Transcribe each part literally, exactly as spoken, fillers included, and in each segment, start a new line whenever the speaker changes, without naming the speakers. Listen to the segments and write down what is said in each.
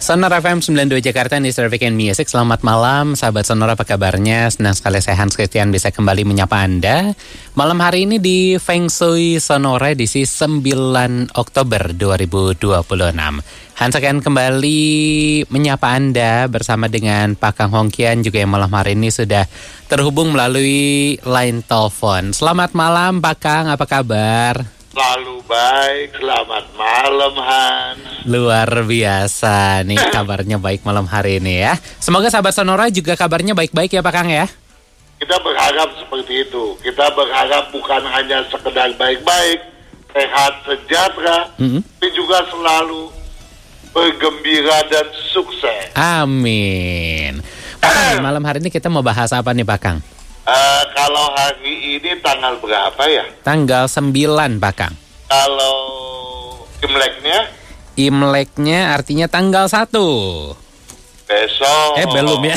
Sonora F M sembilan puluh dua Jakarta, Mister Weekend Music. Selamat malam sahabat Sonora, apa kabarnya? Senang sekali saya Hans Christian bisa kembali menyapa Anda malam hari ini di Feng Shui Sonora edisi sembilan Oktober dua ribu dua puluh enam. Hans akan kembali menyapa Anda bersama dengan Pak Kang Hongkian juga yang malam hari ini sudah terhubung melalui line telepon. Selamat malam Pak Kang, apa kabar?
Selalu baik, selamat malam Han.
Luar biasa nih kabarnya baik malam hari ini ya. Semoga sahabat Sonora juga kabarnya baik-baik ya Pak Kang ya.
Kita berharap seperti itu. Kita berharap bukan hanya sekedar baik-baik, sehat, sejahtera, mm-hmm. tapi juga selalu bergembira dan sukses.
Amin. Pak Kang, malam hari ini kita mau bahas apa nih Pak Kang?
Uh, kalau hari ini tanggal berapa ya?
Tanggal sembilan Pak Kang.
Kalau Imleknya?
Imleknya artinya tanggal satu.
Besok.
Eh belum ya.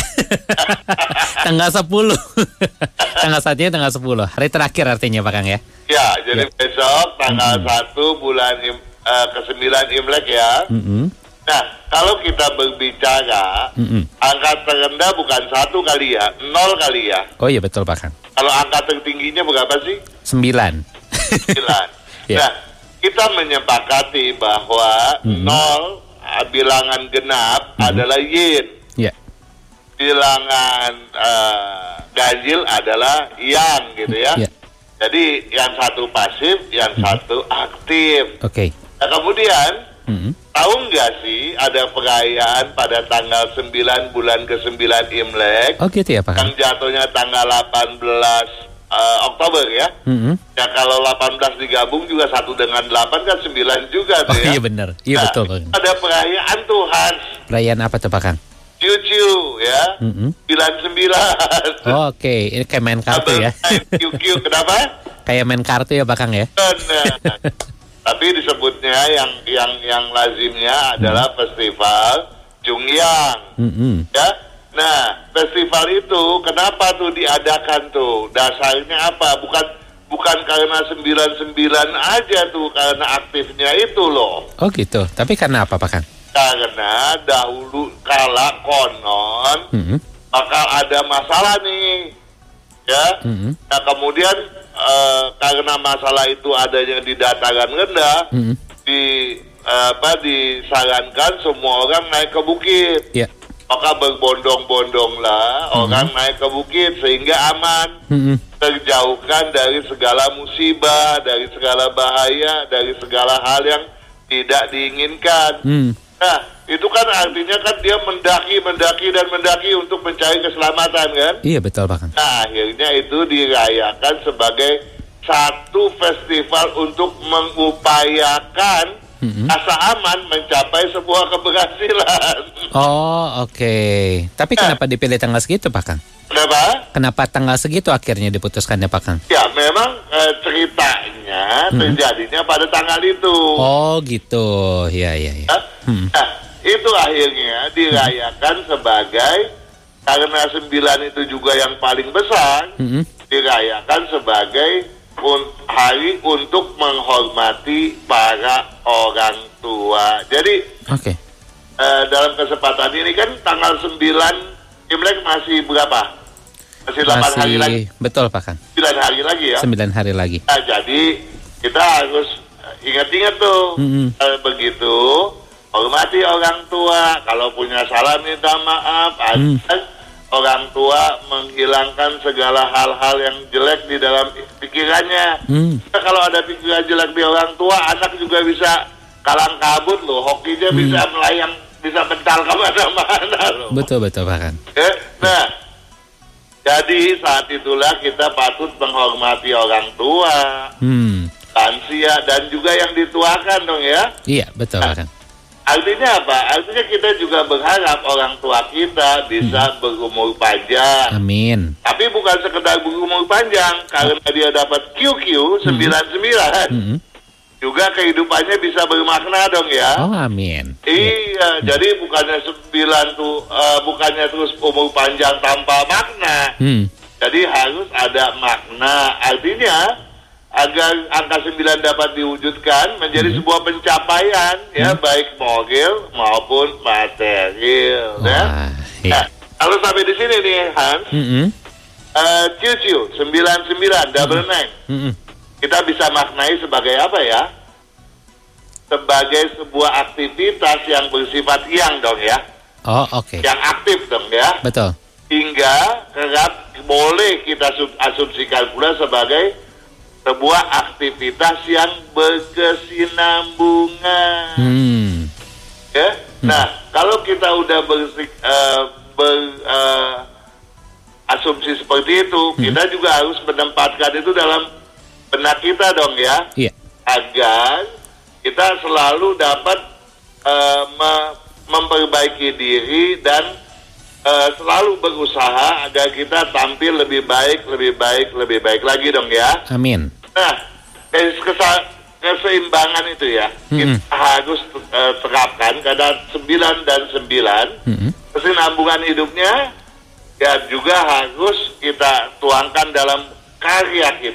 Tanggal sepuluh. Tanggal satunya tanggal sepuluh. Hari terakhir artinya Pak Kang ya.
Ya, jadi ya. Besok tanggal
mm-hmm.
satu bulan im, uh, kesembilan Imlek ya.
Mm-hmm.
Nah, kalau kita berbicara, mm-hmm. angka terendah bukan satu kali ya, nol kali ya.
Oh iya betul Pak Kang.
Kalau angka tertingginya berapa sih?
Sembilan.
Sembilan. yeah. Nah, kita menyepakati bahwa mm-hmm. nol bilangan genap mm-hmm. adalah yin. Yeah. Bilangan uh, ganjil adalah yang, gitu ya. Yeah. Jadi yang satu pasif, yang mm-hmm. satu aktif.
Oke. Okay.
Nah, kemudian
mm-hmm.
tahu nggak sih ada perayaan pada tanggal sembilan bulan kesembilan Imlek?
Oh gitu ya Pak.
Yang jatuhnya tanggal delapan belas uh, Oktober ya. Mm-hmm. Ya kalau delapan belas digabung juga satu dengan delapan kan sembilan juga tuh
oh,
ya.
Iya benar. Iya nah, betul Pak.
Ada perayaan tuh Hans.
Perayaan apa tuh Pak Kang?
Ciu-ciu ya.
Mm-hmm.
sembilan sembilan.
Oh, oke, okay. Ini kayak main kartu ya.
Ciu-ciu kenapa?
Kayak main kartu ya Pak Kang ya.
Benar. Tapi disebutnya yang yang yang lazimnya adalah mm-hmm. festival Chungyang,
mm-hmm.
ya. Nah, festival itu kenapa tuh diadakan tuh? Dasarnya apa? Bukan bukan karena sembilan sembilan aja tuh, karena aktifnya itu loh.
Oh gitu. Tapi karena apa Pak Kang?
Karena dahulu kala konon mm-hmm. bakal ada masalah nih, ya. Mm-hmm. Nah kemudian Uh, karena masalah itu adanya di dataran rendah, mm-hmm. di uh, apa disarankan semua orang naik ke bukit. Yeah. Maka berbondong-bondonglah mm-hmm. orang naik ke bukit sehingga aman, mm-hmm. terjauhkan dari segala musibah, dari segala bahaya, dari segala hal yang tidak diinginkan. Mm. Nah, itu kan artinya kan dia mendaki, mendaki, dan mendaki untuk mencari keselamatan kan? Iya, betul Pak. Nah, akhirnya itu dirayakan sebagai satu festival untuk mengupayakan mm-hmm. rasa aman mencapai sebuah keberhasilan. Oh, oke. Okay. Tapi nah, kenapa dipilih tanggal segitu Pak Kang? Kenapa? Kenapa tanggal segitu akhirnya diputuskannya Pak Kang? Ya, memang e, ceritanya hmm. terjadinya pada tanggal itu. Oh, gitu. Ya, ya, ya. Nah, hmm. nah itu akhirnya dirayakan hmm. sebagai, karena sembilan itu juga yang paling besar, hmm. dirayakan sebagai un, hari untuk menghormati para orang tua. Jadi, okay. e, dalam kesempatan ini kan tanggal sembilan Imlek masih berapa? Masih delapan hari lagi. Betul Pak Kang. sembilan hari lagi ya. sembilan hari lagi. Nah, jadi kita harus ingat-ingat tuh. Mm-hmm. eh, begitu hormati orang tua. Kalau punya salah minta maaf. Mm. Orang tua menghilangkan segala hal-hal yang jelek di dalam pikirannya. Mm. Nah, kalau ada pikiran jelek di orang tua, anak juga bisa kalang kabut loh. Hokinya mm. bisa melayang, bisa mental kemana-mana loh. Betul-betul Pak Kang. Eh, nah, jadi saat itulah kita patut menghormati orang tua, hmm. lansia, dan juga yang dituakan dong ya. Iya, betul nah, Pak. Artinya apa? Artinya kita juga berharap orang tua kita bisa hmm. berumur panjang. Amin. Tapi bukan sekedar berumur panjang, karena dia dapat Q Q sembilan puluh sembilan. Hmm. Juga kehidupannya bisa bermakna dong ya. Oh amin. Iya, ya. Jadi bukannya sembilan tuh, uh, bukannya terus umur panjang tanpa makna. Hmm. Jadi harus ada makna. Artinya agar angka sembilan dapat diwujudkan menjadi
Mm-hmm.
sebuah pencapaian ya,
Mm-hmm.
baik moral maupun material.
Wah,
Ya.
iya.
Nah, kalau sampai di sini nih Hans,
Mm-mm.
uh, Ciu-ciu sembilan sembilan double nine,
Mm-mm.
kita bisa maknai sebagai apa ya? Sebagai sebuah aktivitas yang bersifat yang dong ya,
Oh, oke.
yang aktif dong ya.
Betul.
Hingga kerap boleh kita sub- asumsikan pula sebagai sebuah aktivitas yang berkesinambungan.
Hmm.
Ya? Nah, kalau kita udah bersik, uh, ber, uh, asumsi seperti itu,
Hmm.
kita juga harus menempatkan itu dalam benak kita dong ya,
Iya.
agar kita selalu dapat uh, me- memperbaiki diri dan uh, selalu berusaha agar kita tampil lebih baik, lebih baik, lebih baik lagi dong ya.
Amin.
Nah, kes- kesa- keseimbangan itu ya,
Mm-mm.
kita harus uh, terapkan karena sembilan dan sembilan,
Mm-mm.
kesinambungan hidupnya ya juga harus kita tuangkan dalam karya kita.